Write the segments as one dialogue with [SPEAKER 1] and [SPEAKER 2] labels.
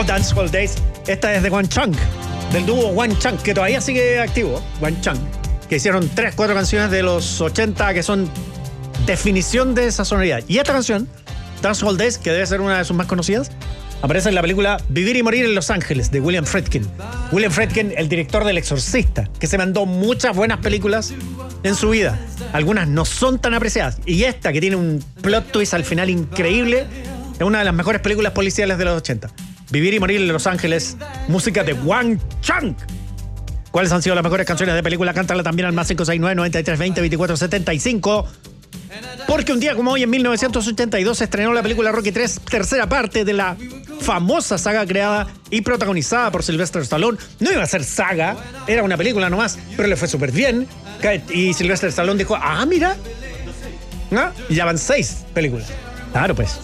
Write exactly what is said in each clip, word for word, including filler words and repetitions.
[SPEAKER 1] Dancehall Days. Esta es de One Chunk, del dúo One Chunk, que todavía sigue activo. One Chunk, que hicieron tres, cuatro canciones de los ochenta que son definición de esa sonoridad. Y esta canción, Dancehall Days, que debe ser una de sus más conocidas, aparece en la película Vivir y Morir en Los Ángeles, de William Friedkin. William Friedkin, el director del Exorcista, que se mandó muchas buenas películas en su vida. Algunas no son tan apreciadas. Y esta, que tiene un plot twist al final increíble, es una de las mejores películas policiales de los ochenta. Vivir y Morir en Los Ángeles, música de One Chunk. ¿Cuáles han sido las mejores canciones de película? Cántala también al más cinco seis nueve, nueve tres dos cero, veinticuatro setenta y cinco. Porque un día como hoy, en mil novecientos ochenta y dos, se estrenó la película Rocky tres, tercera parte de la famosa saga creada y protagonizada por Sylvester Stallone. No iba a ser saga, era una película nomás, pero le fue súper bien. Y Sylvester Stallone dijo, ah, mira, ¿no? Y ya van seis películas. Claro, pues.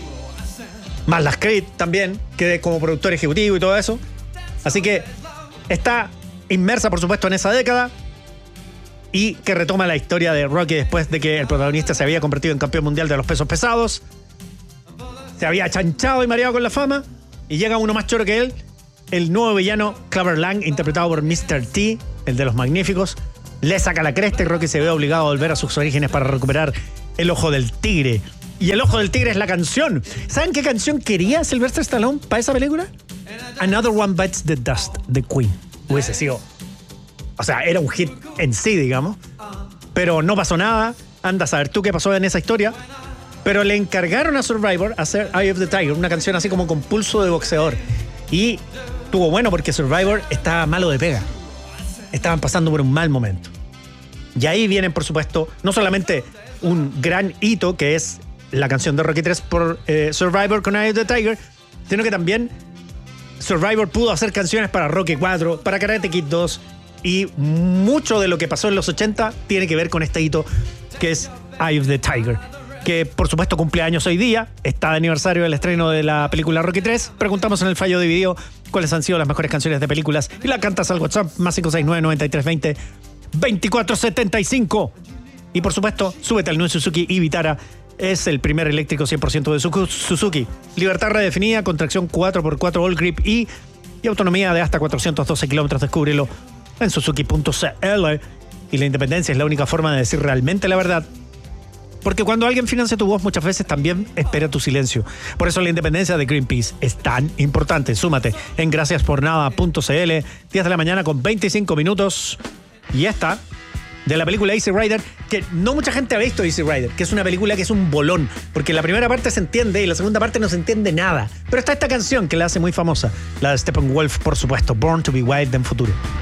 [SPEAKER 1] Más las Creed también, que como productor ejecutivo y todo eso. Así que está inmersa, por supuesto, en esa década, y que retoma la historia de Rocky después de que el protagonista se había convertido en campeón mundial de los pesos pesados, se había chanchado y mareado con la fama, y llega uno más choro que él, el nuevo villano Clubber Lang, interpretado por mister T, el de los Magníficos. Le saca la cresta y Rocky se ve obligado a volver a sus orígenes para recuperar el ojo del tigre. Y el ojo del tigre es la canción. ¿Saben qué canción quería Sylvester Stallone para esa película? Another One Bites the Dust, de Queen. Hubiese sido... O sea, era un hit en sí, digamos. Pero no pasó nada. Anda a saber tú qué pasó en esa historia. Pero le encargaron a Survivor hacer Eye of the Tiger, una canción así como con pulso de boxeador. Y estuvo bueno porque Survivor estaba malo de pega. Estaban pasando por un mal momento. Y ahí vienen, por supuesto, no solamente un gran hito, que es la canción de Rocky tres por eh, Survivor con Eye of the Tiger, sino que también Survivor pudo hacer canciones para Rocky cuatro, para Karate Kid dos, y mucho de lo que pasó en los ochenta tiene que ver con este hito que es Eye of the Tiger, que por supuesto cumple años hoy día. Está de aniversario del estreno de la película Rocky tres. Preguntamos en el fallo dividido cuáles han sido las mejores canciones de películas y la cantas al WhatsApp más cinco seis nueve, nueve tres dos cero, veinticuatro setenta y cinco. Y por supuesto, súbete al nuevo Suzuki y Vitara. Es el primer eléctrico cien por ciento de Suzuki. Libertad redefinida, con tracción cuatro por cuatro All Grip y, y autonomía de hasta cuatrocientos doce kilómetros. Descúbrelo en suzuki punto c l. Y la independencia es la única forma de decir realmente la verdad. Porque cuando alguien financia tu voz, muchas veces también espera tu silencio. Por eso la independencia de Greenpeace es tan importante. Súmate en gracias por nada punto c l. diez de la mañana con veinticinco minutos. Y esta... de la película Easy Rider, que no mucha gente ha visto Easy Rider, que es una película que es un bolón, porque la primera parte se entiende y la segunda parte no se entiende nada. Pero está esta canción que la hace muy famosa, la de Steppenwolf, por supuesto, Born to be Wild en futuro.